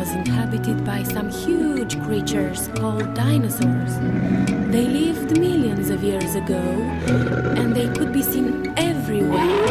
was inhabited by some huge creatures called dinosaurs. They lived millions of years ago, and they could be seen everywhere.